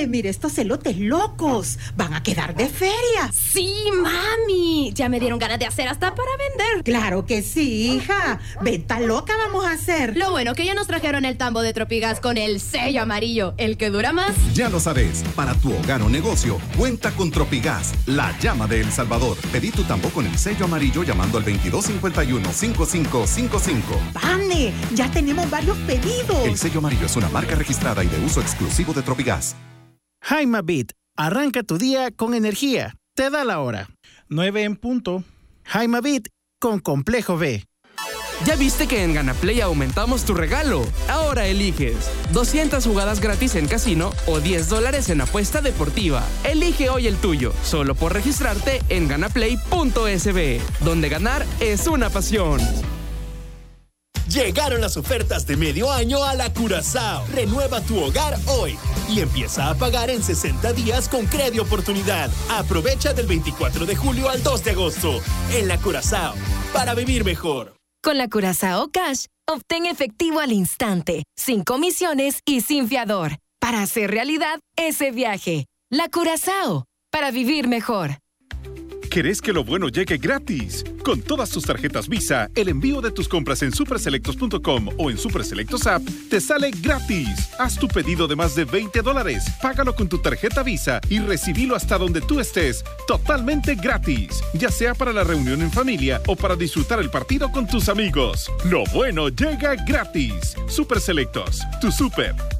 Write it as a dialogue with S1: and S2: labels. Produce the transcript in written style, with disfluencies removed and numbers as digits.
S1: mire estos elotes locos. Van a quedar de feria.
S2: Sí, mami. Ya me dieron ganas de hacer hasta para vender.
S1: Claro que sí, hija. Venta loca vamos a hacer.
S2: Lo bueno que ya nos trajeron el tambo de Tropigas con el sello amarillo, el que dura más.
S3: Ya lo sabes, para tu hogar o negocio, cuenta con Tropigas, la llama de El Salvador. Pedí tu tambo con el sello amarillo llamando al 2251-5555.
S1: ¡Vane! Ya tenemos varios pedidos.
S3: El sello amarillo es una marca registrada y de uso exclusivo de Tropigas.
S4: Jaimabit, arranca tu día con energía. Te da la hora. 9 en punto. Jaimabit con Complejo B.
S5: ¿Ya viste que en GanaPlay aumentamos tu regalo? Ahora eliges 200 jugadas gratis en casino o $10 en apuesta deportiva. Elige hoy el tuyo, solo por registrarte en ganaplay.sb, donde ganar es una pasión.
S6: Llegaron las ofertas de medio año a la Curazao. Renueva tu hogar hoy y empieza a pagar en 60 días con Crédito Oportunidad. Aprovecha del 24 de julio al 2 de agosto en la Curazao para vivir mejor.
S7: Con la Curazao Cash, obtén efectivo al instante, sin comisiones y sin fiador, para hacer realidad ese viaje. La Curazao, para vivir mejor.
S8: ¿Querés que lo bueno llegue gratis? Con todas tus tarjetas Visa, el envío de tus compras en superselectos.com o en Superselectos App te sale gratis. Haz tu pedido de más de $20, págalo con tu tarjeta Visa y recibilo hasta donde tú estés, totalmente gratis. Ya sea para la reunión en familia o para disfrutar el partido con tus amigos. Lo bueno llega gratis. Superselectos, tu super.